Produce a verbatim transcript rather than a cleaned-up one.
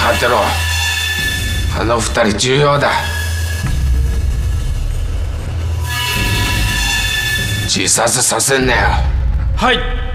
かってろ。あの二人重要だ。自殺させんなよ。 はい。